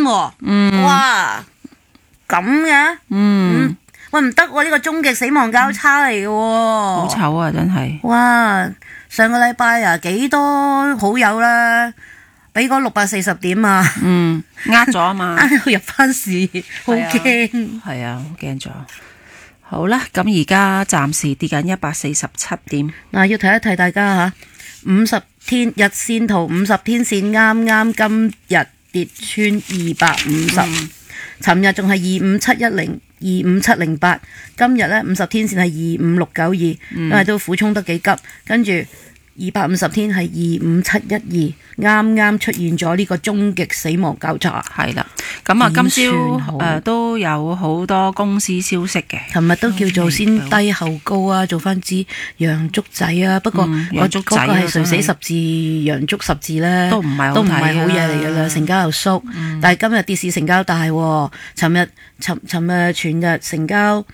喎，哇咁嘅，喂唔得喎，呢個終極死亡交叉嚟嘅喎， 好醜啊真係。 哇！上個禮拜啊，幾多好友啦，俾嗰640點啊， 呃咗啊嘛， 呃到入翻市，好驚。 係啊，好驚咗。好啦，咁而家暫時跌緊147點。 嗱，要提一提大家吓，50天日線圖50天線啱啱今日跌穿250，尋日仲係25710、25708，今日咧50天線係25692，因為都苦衝得幾急，跟住250天係25712，啱啱出現咗呢個終極死亡交叉。 係啦，咁啊今朝都有好多公司消息嘅， 琴日都叫做先低後高啊，做翻支洋燭仔啊，不過嗰個係垂死十字洋燭十字咧，都唔係好嘢嚟噶啦，成交又縮，但係今日跌市成交大喎，尋日全日成交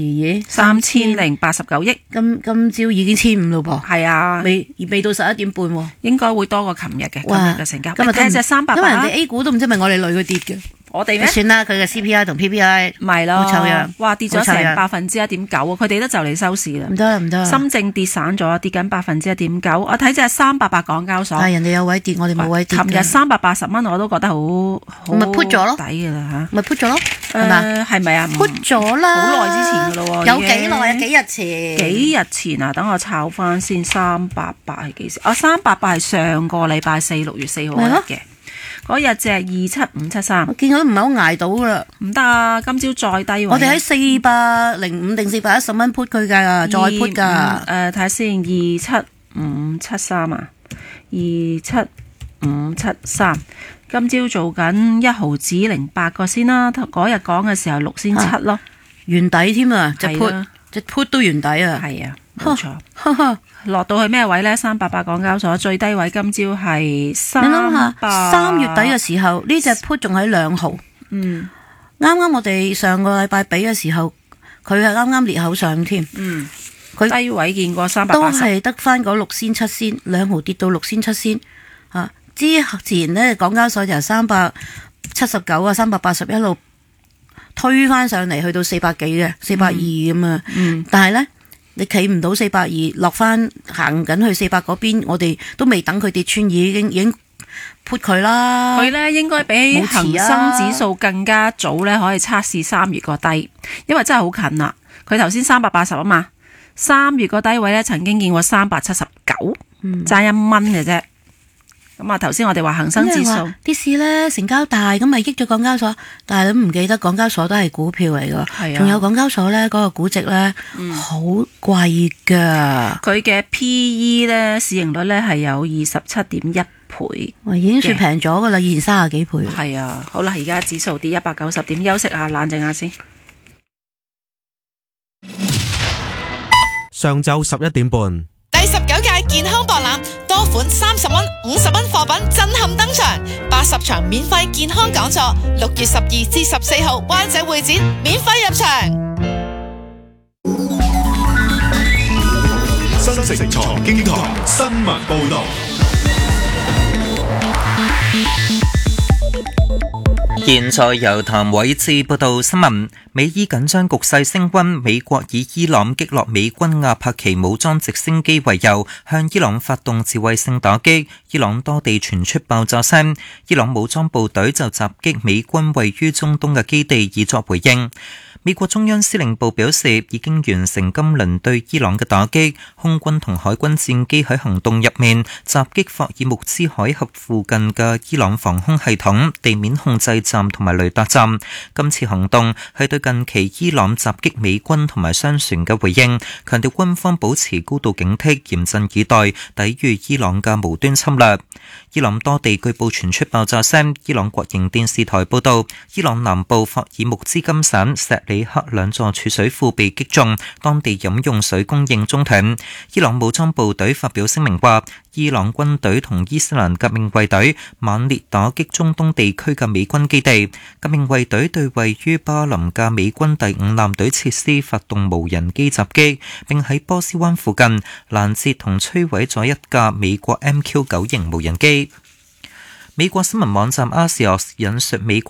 3089億， 今朝已經1500咯噃。 係啊， 未到11點半喎， 應該會多過琴日嘅。今日嘅成交， 今日睇隻300，因為人哋 A 股都唔知係咪我哋累佢跌嘅。 我哋咩？ 算啦，佢嘅 CPI 同 PPI 唔係咯， 好醜樣， 哇跌咗成1.9%，佢哋都就嚟收市啦。 唔得，深證跌散咗，跌緊1.9%。我睇隻388港交所， 但係人哋有位跌，我哋冇位跌。 琴日380蚊我都覺得好咪 put 咗咯， 抵噶啦吓， 咪 put 咗咯，係嘛？ 係咪啊 ？put 咗啦， 好耐之前噶咯喎， 有幾耐啊？幾日前？ 幾日前啊？等我抄翻先，388係幾時？388係上個禮拜四6月4號嘅。嗰日隻27573， 我見佢唔係好捱到噶啦， 唔得啊！今朝再低位， 我哋喺405定410蚊 put 佢㗎，再 put 㗎。 睇下先，27573啊，27573，今朝做緊1毫子08個先啦。嗰日講嘅時候6仙7咯， 原底添啊！隻 put 都原底啊！ 係啊，冇錯。落到去咩位呢？388港交所最低位今朝係3，你諗下 3月底嘅時候呢隻 put 仲喺2毫，啱啱我哋上個禮拜比嘅時候，佢係啱啱裂口上添，佢低位見過380， 都係得翻嗰6仙7仙，2毫跌到6仙7仙啊！之前呢，港交所就379啊380一路推翻上嚟，去到400幾嘅420咁啊，但係呢。你企唔到420，落翻行緊去400嗰邊，我哋都未等佢跌穿，已經 put 佢啦。 佢呢應該比恒生指數更加早呢可以測試3月個低，因為真係好近啦。佢頭先380啊嘛，3月個低位呢曾經見過379，爭1蚊嘅啫。咁啊，頭先我哋話恒生指數啲市咧成交大，咁咪益咗港交所，但係你唔記得港交所都係股票嚟噶，仲有港交所咧嗰個估值咧好貴噶， 佢嘅 P/E 咧市盈率咧係有27.1倍， 已經算平咗噶啦，以前30幾倍。 係啊，好啦，而家指數跌190點，休息下冷靜下先。 上晝11點半。 第19屆健康博覽，多款30蚊、50蚊貨品震撼登場，80場免費健康講座，6月12至14號灣仔會展免費入場。 新城財經台新聞報道。 現在由譚偉智報道新聞。美伊緊張局勢升溫，美國以伊朗擊落美軍阿帕奇武裝直升機為由，向伊朗發動自衛性打擊。伊朗多地傳出爆炸聲，伊朗武裝部隊就襲擊美軍位於中東嘅基地以作回應。美國中央司令部表示，已經完成今輪對伊朗嘅打擊，空軍同海軍戰機喺行動入面襲擊霍爾木茲海峽附近嘅伊朗防空系統、地面控制站同埋雷達站。今次行動係對近期伊朗襲擊美軍同埋商船嘅回應，強調軍方保持高度警惕，嚴陣以待，抵禦伊朗嘅無端侵略。伊朗多地據報傳出爆炸聲，伊朗國營電視台報道，伊朗南部霍爾木茲金省錫里克兩座儲水庫被擊中，當地飲用水供應中斷。伊朗武裝部隊發表聲明話，伊朗軍隊同伊斯蘭革命衛隊猛烈打擊中東地區嘅美軍基地，革命衛隊對位於巴林嘅美軍第5艦隊設施發動無人機襲擊，並喺波斯灣附近攔截同摧毀咗一架美國 MQ-9型無人機。美國新聞網站 Axios 引述美國